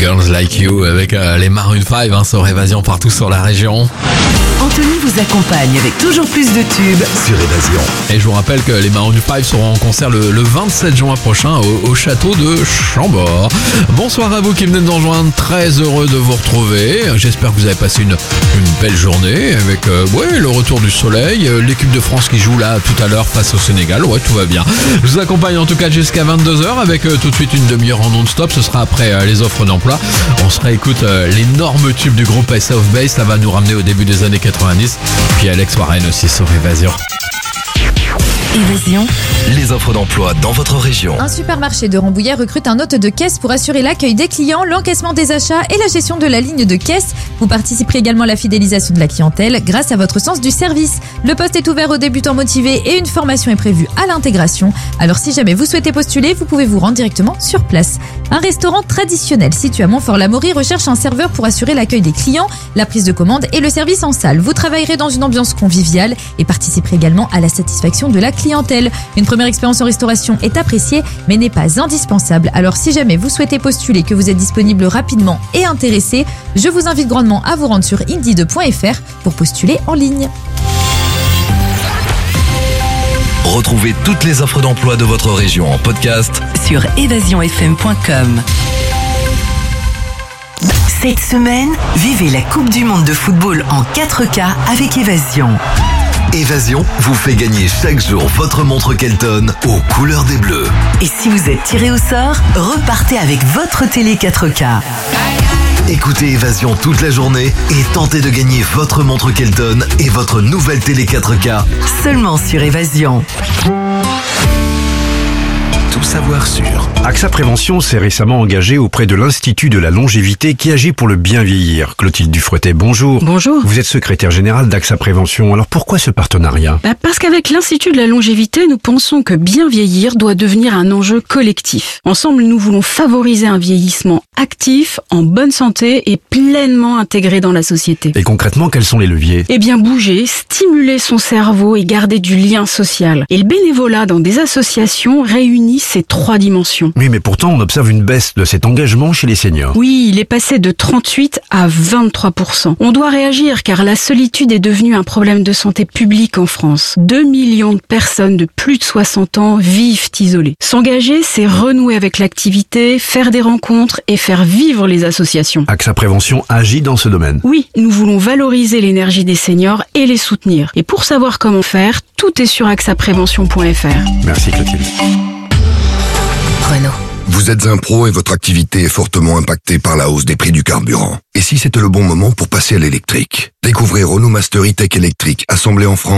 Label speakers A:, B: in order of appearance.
A: Girls Like You avec les Maroon 5 sur Évasion partout sur la région.
B: Anthony vous accompagne avec toujours plus de tubes sur Évasion.
A: Et je vous rappelle que les Maroon 5 seront en concert le 27 juin prochain au château de Chambord. Bonsoir à vous qui venez de nous rejoindre, très heureux de vous retrouver. J'espère que vous avez passé une belle journée avec le retour du soleil, l'équipe de France qui joue là tout à l'heure face au Sénégal. Ouais, tout va bien. Je vous accompagne en tout cas jusqu'à 22h avec tout de suite une demi-heure en non-stop. Ce sera après les offres d'emploi. On se réécoute l'énorme tube du groupe Ace of Base. Ça va nous ramener au début des années 90. Puis Alex Warren aussi sur Évasion.
B: Évasion.
C: Les offres d'emploi dans votre région.
D: Un supermarché de Rambouillet recrute un hôte de caisse pour assurer l'accueil des clients, l'encaissement des achats et la gestion de la ligne de caisse. Vous participerez également à la fidélisation de la clientèle grâce à votre sens du service. Le poste est ouvert aux débutants motivés et une formation est prévue à l'intégration. Alors si jamais vous souhaitez postuler, vous pouvez vous rendre directement sur place. Un restaurant traditionnel situé à Montfort-l'Amaury recherche un serveur pour assurer l'accueil des clients, la prise de commande et le service en salle. Vous travaillerez dans une ambiance conviviale et participerez également à la satisfaction de la clientèle. Une première expérience en restauration est appréciée mais n'est pas indispensable. Alors si jamais vous souhaitez postuler, que vous êtes disponible rapidement et intéressé, je vous invite grandement à vous rendre sur indeed.fr pour postuler en ligne.
C: Retrouvez toutes les offres d'emploi de votre région en podcast
B: Sur évasionfm.com. Cette semaine, vivez la Coupe du Monde de football en 4K avec Évasion.
C: Évasion vous fait gagner chaque jour votre montre Kelton aux couleurs des Bleus.
B: Et si vous êtes tiré au sort, repartez avec votre télé 4K.
C: Écoutez Évasion toute la journée et tentez de gagner votre montre Kelton et votre nouvelle télé 4K.
B: Seulement sur Évasion.
C: Tout savoir sur
E: AXA Prévention s'est récemment engagé auprès de l'Institut de la longévité qui agit pour le bien vieillir. Clotilde Dufouettet, bonjour.
F: Bonjour.
E: Vous êtes secrétaire générale d'AXA Prévention. Alors pourquoi ce partenariat ?
F: Parce qu'avec l'Institut de la longévité, nous pensons que bien vieillir doit devenir un enjeu collectif. Ensemble, nous voulons favoriser un vieillissement actif, en bonne santé et pleinement intégré dans la société.
E: Et concrètement, quels sont les leviers ?
F: Eh bien, bouger, stimuler son cerveau et garder du lien social. Et le bénévolat dans des associations réunit ces 3 dimensions.
E: Oui, mais pourtant, on observe une baisse de cet engagement chez les seniors.
F: Oui, il est passé de 38 à 23%. On doit réagir car la solitude est devenue un problème de santé publique en France. 2 millions de personnes de plus de 60 ans vivent isolées. S'engager, c'est renouer avec l'activité, faire des rencontres et faire vivre les associations.
E: AXA Prévention agit dans ce domaine.
F: Oui, nous voulons valoriser l'énergie des seniors et les soutenir. Et pour savoir comment faire, tout est sur axaprévention.fr.
E: Merci Clotilde.
B: Renault.
G: Vous êtes un pro et votre activité est fortement impactée par la hausse des prix du carburant. Et si c'était le bon moment pour passer à l'électrique ? Découvrez Renault Master E-Tech électrique assemblé en France.